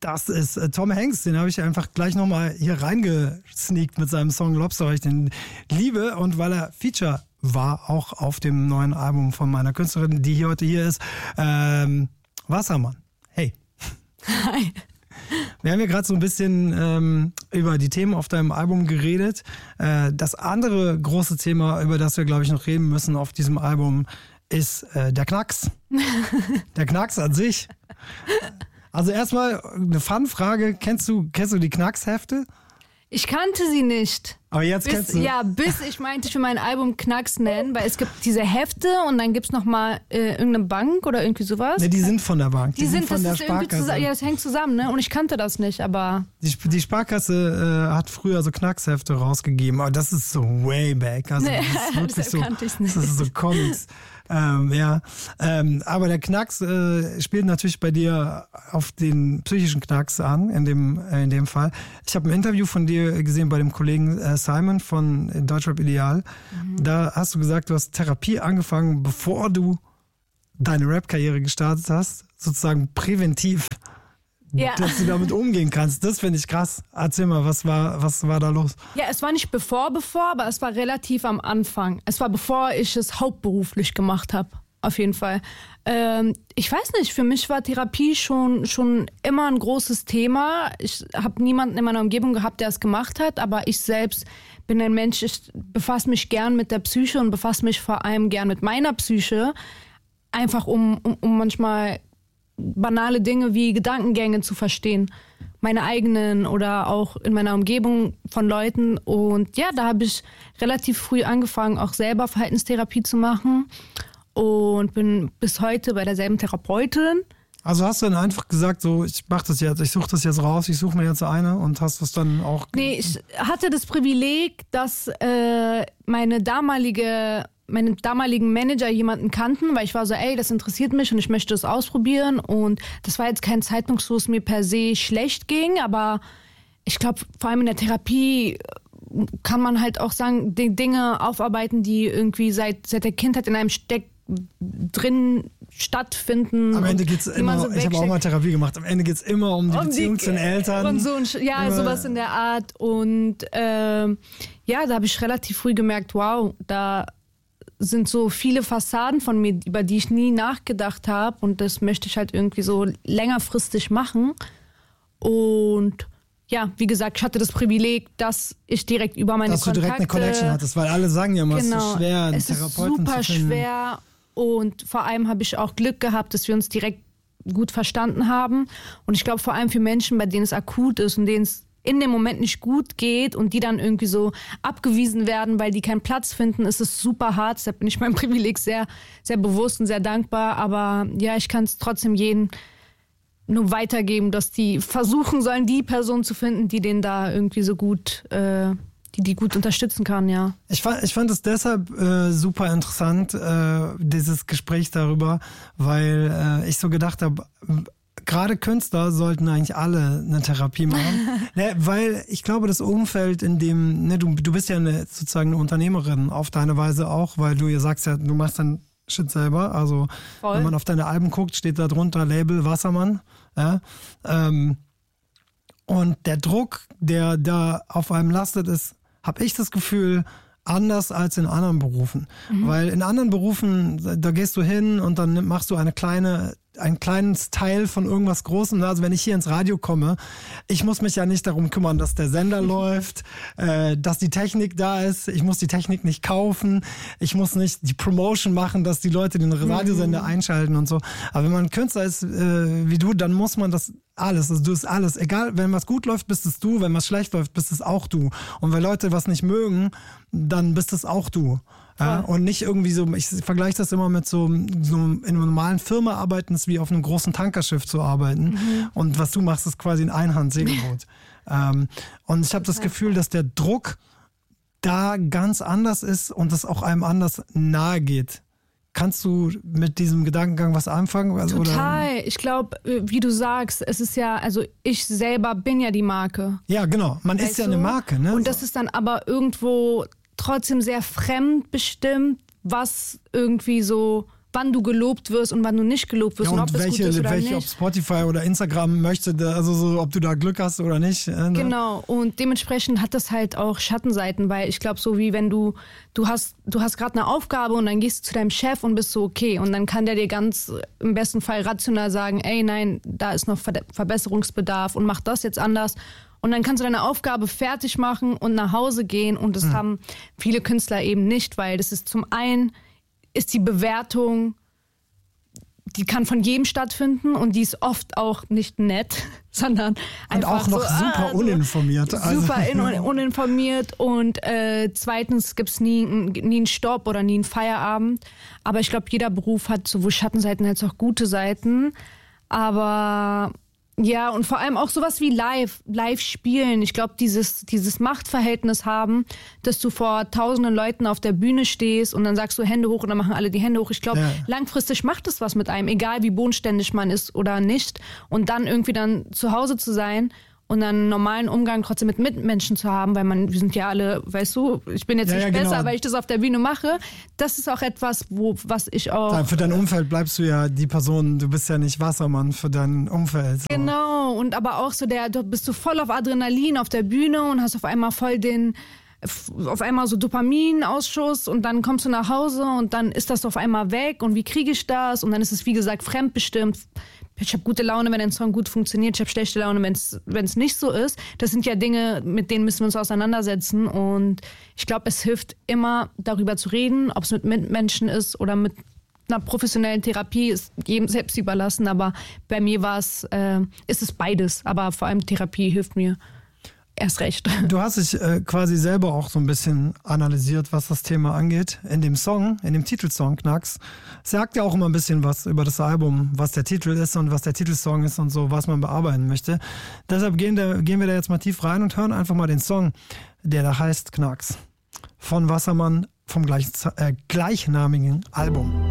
Das ist Tom Hanks, den habe ich einfach gleich nochmal hier reingesneakt mit seinem Song Lobster, weil ich den liebe und weil er Feature war, auch auf dem neuen Album von meiner Künstlerin, die heute hier ist, Wassermann. Hey. Hi. Wir haben ja gerade so ein bisschen über die Themen auf deinem Album geredet. Das andere große Thema, über das wir, glaube ich, noch reden müssen auf diesem Album, ist der Knacks. Der Knacks an sich. Also erstmal eine Fun-Frage. Kennst du die Knacks-Hefte? Ich kannte sie nicht. Aber jetzt kennst du. Ja, bis ich meinte, ich will mein Album Knacks nennen, weil es gibt diese Hefte und dann gibt es nochmal irgendeine Bank oder irgendwie sowas. Ne, die sind von der Bank. Die sind von der Sparkasse. Ja, das hängt zusammen, ne? Und ich kannte das nicht, aber... Die Sparkasse hat früher so Knackshefte rausgegeben, aber das ist so way back. Also nee, das ist wirklich so, kannte ich nicht. Das ist so Comics. Aber der Knacks spielt natürlich bei dir auf den psychischen Knacks an, in dem Fall. Ich habe ein Interview von dir gesehen bei dem Kollegen Simon von Deutschrap Ideal. Da hast du gesagt, du hast Therapie angefangen, bevor du deine Rap-Karriere gestartet hast, sozusagen präventiv, dass du damit umgehen kannst. Das finde ich krass. Erzähl mal, was war da los? Ja, es war nicht bevor, aber es war relativ am Anfang. Es war bevor ich es hauptberuflich gemacht habe, auf jeden Fall. Ich weiß nicht, für mich war Therapie schon immer ein großes Thema. Ich habe niemanden in meiner Umgebung gehabt, der es gemacht hat, aber ich selbst bin ein Mensch, ich befasse mich gern mit der Psyche und befasse mich vor allem gern mit meiner Psyche, einfach um manchmal banale Dinge wie Gedankengänge zu verstehen. Meine eigenen oder auch in meiner Umgebung von Leuten. Und ja, da habe ich relativ früh angefangen, auch selber Verhaltenstherapie zu machen und bin bis heute bei derselben Therapeutin. Also hast du dann einfach gesagt, so, ich mache das jetzt, ich suche das jetzt raus, ich suche mir jetzt eine und hast das dann auch... Nee, ich hatte das Privileg, dass meine damaligen Manager jemanden kannten, weil ich war so, ey, das interessiert mich und ich möchte das ausprobieren. Und das war jetzt kein Zeitpunkt, wo es mir per se schlecht ging, aber ich glaube, vor allem in der Therapie kann man halt auch sagen, Dinge aufarbeiten, die irgendwie seit der Kindheit in einem drin stattfinden. Am Ende geht's immer, so ich habe auch mal Therapie gemacht, am Ende geht's immer um die Beziehung zu den Eltern. Und so, sowas in der Art. Und da habe ich relativ früh gemerkt, wow, da sind so viele Fassaden von mir, über die ich nie nachgedacht habe. Und das möchte ich halt irgendwie so längerfristig machen. Und ja, wie gesagt, ich hatte das Privileg, dass ich direkt über meine Kontakte... Dass du direkt eine Connection hattest, weil alle sagen ja immer, es ist so schwer, einen Therapeuten zu finden. Es ist super schwer und vor allem habe ich auch Glück gehabt, dass wir uns direkt gut verstanden haben. Und ich glaube vor allem für Menschen, bei denen es akut ist und denen es in dem Moment nicht gut geht und die dann irgendwie so abgewiesen werden, weil die keinen Platz finden, ist es super hart. Deshalb bin ich meinem Privileg sehr, sehr bewusst und sehr dankbar. Aber ja, ich kann es trotzdem jedem nur weitergeben, dass die versuchen sollen, die Person zu finden, die den da irgendwie so gut, die gut unterstützen kann, ja. Ich fand es deshalb super interessant, dieses Gespräch darüber, weil ich so gedacht habe, gerade Künstler sollten eigentlich alle eine Therapie machen. Weil ich glaube, das Umfeld, in dem, du bist ja sozusagen eine Unternehmerin auf deine Weise auch, weil du sagst ja, du machst dann Shit selber. Also voll. Wenn man auf deine Alben guckt, steht da drunter Label Wassermann. Ja? Und der Druck, der da auf einem lastet, ist, habe ich das Gefühl, anders als in anderen Berufen. Weil in anderen Berufen, da gehst du hin und dann machst du ein kleines Teil von irgendwas Großem. Also wenn ich hier ins Radio komme, ich muss mich ja nicht darum kümmern, dass der Sender läuft, dass die Technik da ist. Ich muss die Technik nicht kaufen. Ich muss nicht die Promotion machen, dass die Leute den Radiosender einschalten und so. Aber wenn man ein Künstler ist wie du, dann muss man das alles. Also du bist alles. Egal, wenn was gut läuft, bist es du. Wenn was schlecht läuft, bist es auch du. Und wenn Leute was nicht mögen, dann bist es auch du. Ja, und nicht irgendwie so, ich vergleiche das immer mit so in einer normalen Firma arbeiten, ist wie auf einem großen Tankerschiff zu arbeiten. Und was du machst, ist quasi ein Einhand-Segelboot. Und ich habe das Gefühl, dass der Druck da ganz anders ist und das auch einem anders nahe geht. Kannst du mit diesem Gedankengang was anfangen? Also, total. Oder? Ich glaube, wie du sagst, es ist ja, also ich selber bin ja die Marke. Ja, genau. Man ist ja eine Marke. Ne? Und das ist dann aber irgendwo trotzdem sehr fremdbestimmt, was irgendwie so, wann du gelobt wirst und wann du nicht gelobt wirst Ja, und ob es gut ist oder welche, nicht. ob Spotify oder Instagram möchte, also so, ob du da Glück hast oder nicht. Ne? Genau, und dementsprechend hat das halt auch Schattenseiten, weil ich glaube, so wie wenn du hast gerade eine Aufgabe und dann gehst du zu deinem Chef und bist so, okay, und dann kann der dir ganz im besten Fall rational sagen, ey, nein, da ist noch Verbesserungsbedarf und mach das jetzt anders. Und dann kannst du deine Aufgabe fertig machen und nach Hause gehen. Und das haben viele Künstler eben nicht, weil das ist zum einen, ist die Bewertung, die kann von jedem stattfinden und die ist oft auch nicht nett, sondern einfach und auch noch so, super uninformiert. Super uninformiert und zweitens gibt es nie einen Stopp oder nie einen Feierabend. Aber ich glaube, jeder Beruf hat sowohl Schattenseiten als auch gute Seiten. Aber ja, und vor allem auch sowas wie live spielen. Ich glaube, dieses Machtverhältnis haben, dass du vor tausenden Leuten auf der Bühne stehst und dann sagst du Hände hoch und dann machen alle die Hände hoch. Ich glaube, langfristig macht es was mit einem, egal wie bodenständig man ist oder nicht. Und dann irgendwie dann zu Hause zu sein und dann einen normalen Umgang trotzdem mit Mitmenschen zu haben, weil wir sind ja alle, weißt du, ich bin jetzt nicht besser, weil ich das auf der Bühne mache. Das ist auch etwas, was ich auch... Für dein Umfeld bleibst du ja die Person, du bist ja nicht Wassermann für dein Umfeld. So. Genau, und aber auch so du bist du voll auf Adrenalin auf der Bühne und hast auf einmal so Dopaminausschuss und dann kommst du nach Hause und dann ist das auf einmal weg und wie kriege ich das? Und dann ist es, wie gesagt, fremdbestimmt. Ich habe gute Laune, wenn ein Song gut funktioniert. Ich habe schlechte Laune, wenn es nicht so ist. Das sind ja Dinge, mit denen müssen wir uns auseinandersetzen. Und ich glaube, es hilft immer, darüber zu reden, ob es mit Mitmenschen ist oder mit einer professionellen Therapie, ist jedem selbst überlassen. Aber bei mir ist es beides. Aber vor allem Therapie hilft mir. Erst recht. Du hast dich quasi selber auch so ein bisschen analysiert, was das Thema angeht. In dem Titelsong Knacks, sagt ja auch immer ein bisschen was über das Album, was der Titel ist und was der Titelsong ist und so, was man bearbeiten möchte. Deshalb gehen wir da jetzt mal tief rein und hören einfach mal den Song, der da heißt Knacks. Von Wassermann vom gleichnamigen Album.